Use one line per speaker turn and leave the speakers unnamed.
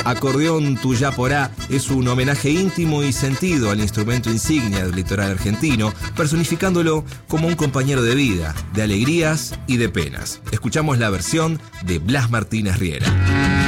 Acordeón Tuyaporá es un homenaje íntimo y sentido al instrumento insignia del litoral argentino, personificándolo como un compañero de vida, de alegrías y de penas. Escuchamos la versión de Blas Martínez Riera.